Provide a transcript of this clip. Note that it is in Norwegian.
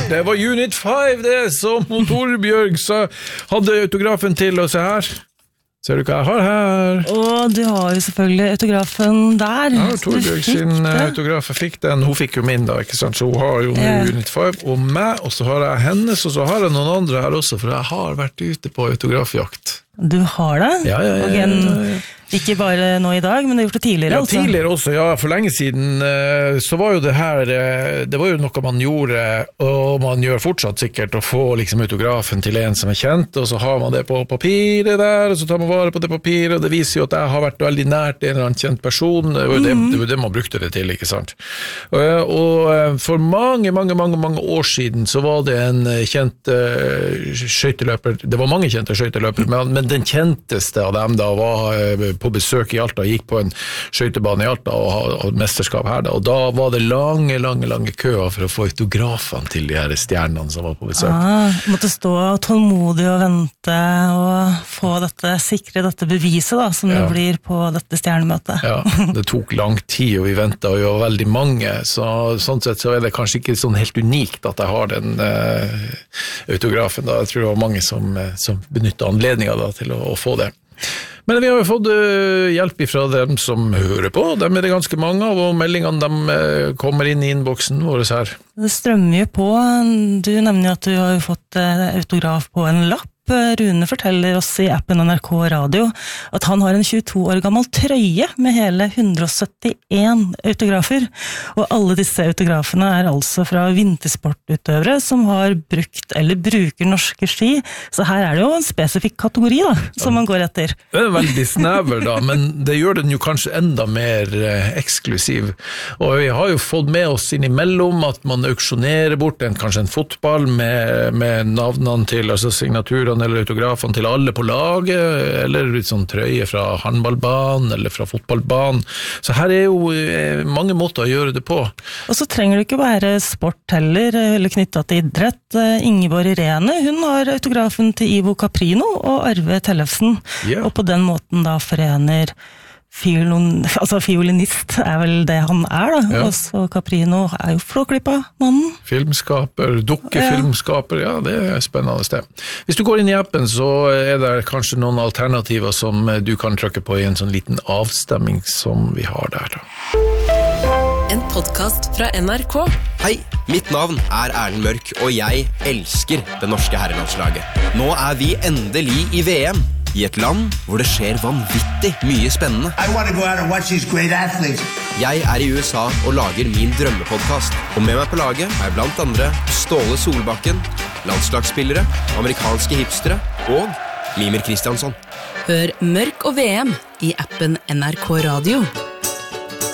Det var Unit 5 det, som Torbjørg hadde autografen til å se her. Ser du hva jeg har her? Og du har jo selvfølgelig autografen der. Ja, Torbjørg sin autograf, jeg fikk den. Hun fikk jo min da, ikke sant? Så hun har jo Unit 5 og meg, og så har jeg hennes, og så har jeg noen andre her også, for jeg har vært ute på autografjakt. Du har det? Ja. Ikke bare nå i dag, men du har gjort det tidligere også. Ja, tidligere også, ja. For lenge siden så var jo det her, det var jo noe man gjorde, og man gjør fortsatt sikkert, å få liksom autografen til en som kjent, og så har man det på papiret der, og så tar man vare på det papiret, og det viser jo at jeg har vært veldig nært en eller annen kjent person. Det var jo det man brukte det til, ikke sant? Og for mange år siden så var det en kjent skøyteløper, det var mange kjente skøyteløpere, men den kjenteste av dem da var på besøk i Alta, gikk på en skøytebane i Alta og hadde mesterskap her da, og da var det lange køer for å få autografene til de her stjernene som var på besøk. Måtte stå tålmodig og vente og få sikre dette beviset da, som det blir på dette stjernemøtet. Ja, det tok lang tid og vi ventet og vi var veldig mange, så sånn sett så det kanskje ikke sånn helt unikt at jeg har den autografen da. Jeg tror det var mange som benyttet anledningen da til å få det. Men vi har jo fått hjelp fra dem som hører på, dem det ganske mange av, og meldingene dem kommer inn i innboksen vår her. Det strømmer jo på, du nevner jo at du har fått autograf på en lapp. Rune forteller oss i appen NRK Radio at han har en 22 år gammel trøye med hele 171 autografer, og alle disse autografene altså fra vintersportutøvere som har brukt eller bruker norske ski, så her det jo en spesifikk kategori da, som man går etter. Det veldig snever da, men det gjør den jo kanskje enda mer eksklusiv, og vi har jo fått med oss innimellom at man auksjonerer bort kanskje en fotball med navnene til, altså signaturene eller autografene til alle på laget, eller litt sånn trøye fra håndballbanen eller fra fotballbanen. Så her jo mange måter å gjøre det på. Og så trenger det ikke være sport heller, eller knyttet til idrett. Ingeborg Irene, hun har autografen til Ivo Caprino og Arve Tellefsen, og på den måten da forener fiolinist vel det han da, og så Caprino jo flåklippa mannen. Filmskaper, dukkefilmskaper, ja, det spennende sted. Hvis du går inn i appen, så det kanskje noen alternativer som du kan trykke på i en sånn liten avstemming som vi har der da. En podcast fra NRK. Hei, mitt navn Erlend Mørk, og jeg elsker det norske herrelandslaget. Nå vi endelig i VM. I et land hvor det skjer vanvittig mye spennende. Jeg i USA og lager min drømmepodcast. Og med meg på laget blant andre Ståle Solbakken, landslagsspillere, amerikanske hipstere og Mimir Kristiansson. Hør Mørk og VM i appen NRK Radio.